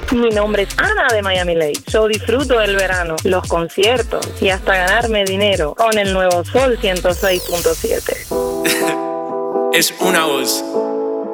Mi nombre es Ana de Miami Lakes. Yo disfruto del verano, los conciertos y hasta ganarme dinero con el nuevo Sol 106.7. Es una voz.